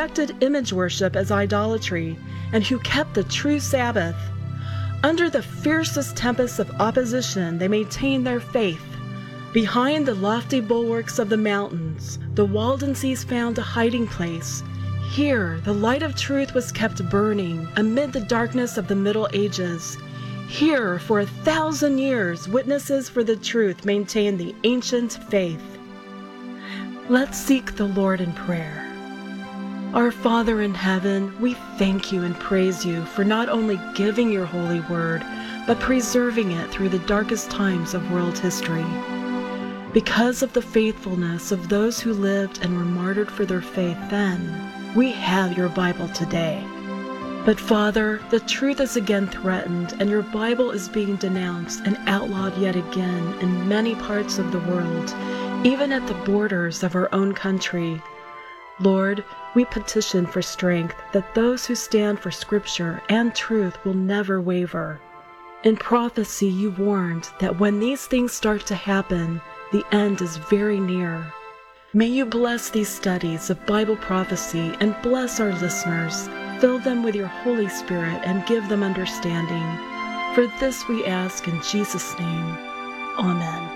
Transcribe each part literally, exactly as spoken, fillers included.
rejected image worship as idolatry, and who kept the true Sabbath. Under the fiercest tempests of opposition, they maintained their faith. Behind the lofty bulwarks of the mountains, the Waldenses found a hiding place. Here, the light of truth was kept burning amid the darkness of the Middle Ages. Here, for a thousand years, witnesses for the truth maintained the ancient faith. Let's seek the Lord in prayer. Our Father in heaven, we thank you and praise you for not only giving your holy word, but preserving it through the darkest times of world history. Because of the faithfulness of those who lived and were martyred for their faith then, we have your Bible today. But Father, the truth is again threatened, and your Bible is being denounced and outlawed yet again in many parts of the world, even at the borders of our own country. Lord, we petition for strength that those who stand for Scripture and truth will never waver. In prophecy, you warned that when these things start to happen, the end is very near. May you bless these studies of Bible prophecy and bless our listeners. Fill them with your Holy Spirit and give them understanding. For this we ask in Jesus' name. Amen.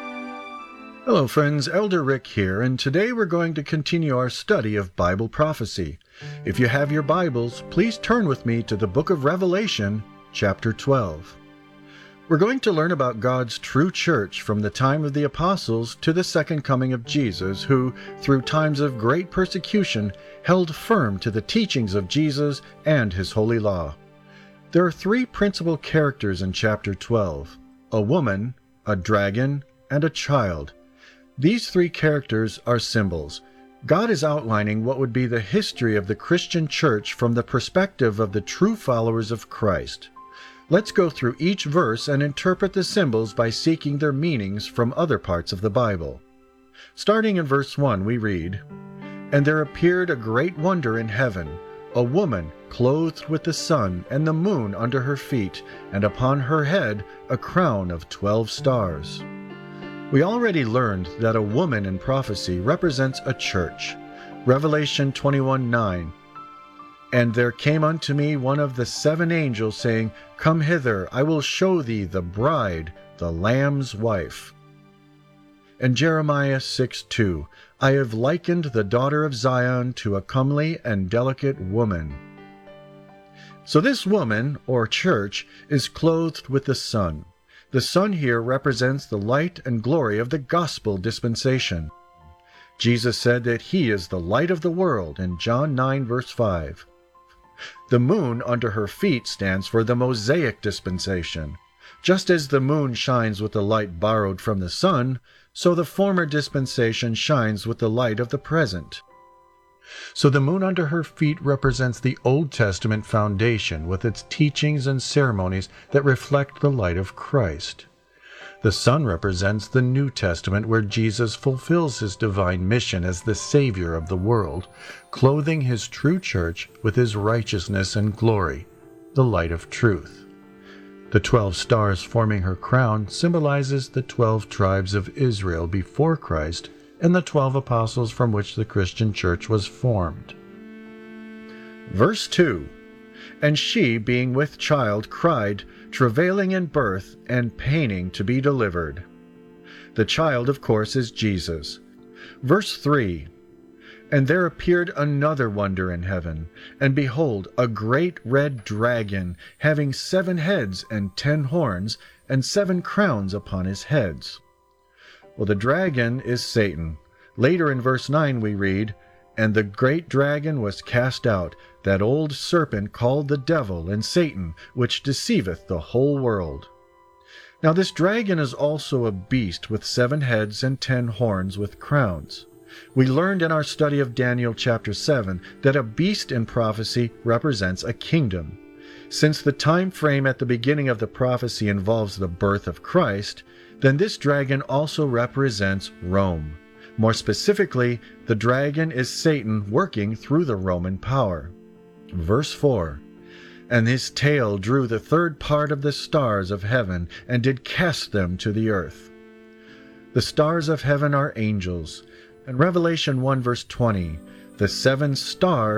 Hello friends, Elder Rick here, and today we're going to continue our study of Bible prophecy. If you have your Bibles, please turn with me to the book of Revelation, chapter twelve. We're going to learn about God's true church from the time of the apostles to the second coming of Jesus, who, through times of great persecution, held firm to the teachings of Jesus and his holy law. There are three principal characters in chapter twelve: a woman, a dragon, and a child. These three characters are symbols. God is outlining what would be the history of the Christian church from the perspective of the true followers of Christ. Let's go through each verse and interpret the symbols by seeking their meanings from other parts of the Bible. Starting in verse one, we read, "And there appeared a great wonder in heaven, a woman clothed with the sun and the moon under her feet, and upon her head a crown of twelve stars." We already learned that a woman in prophecy represents a church. Revelation twenty-one nine. "And there came unto me one of the seven angels, saying, Come hither, I will show thee the bride, the Lamb's wife." And Jeremiah six two, "I have likened the daughter of Zion to a comely and delicate woman." So this woman, or church, is clothed with the sun. The sun here represents the light and glory of the gospel dispensation. Jesus said that he is the light of the world in John nine verse five. The moon under her feet stands for the Mosaic dispensation. Just as the moon shines with the light borrowed from the sun, so the former dispensation shines with the light of the present. So the moon under her feet represents the Old Testament foundation with its teachings and ceremonies that reflect the light of Christ. The sun represents the New Testament, where Jesus fulfills his divine mission as the Savior of the world, clothing his true church with his righteousness and glory, the light of truth. The twelve stars forming her crown symbolizes the twelve tribes of Israel before Christ and the twelve apostles from which the Christian church was formed. Verse two, "And she, being with child, cried, travailing in birth, and paining to be delivered." The child, of course, is Jesus. Verse three, "And there appeared another wonder in heaven, and behold, a great red dragon, having seven heads and ten horns, and seven crowns upon his heads." Well, the dragon is Satan. Later in verse nine we read, "And the great dragon was cast out, that old serpent called the devil and Satan, which deceiveth the whole world." Now this dragon is also a beast with seven heads and ten horns with crowns. We learned in our study of Daniel chapter seven that a beast in prophecy represents a kingdom. Since the time frame at the beginning of the prophecy involves the birth of Christ, then this dragon also represents Rome. More specifically, the dragon is Satan working through the Roman power. Verse four, "And his tail drew the third part of the stars of heaven, and did cast them to the earth." The stars of heaven are angels. In Revelation one verse twenty, "The seven stars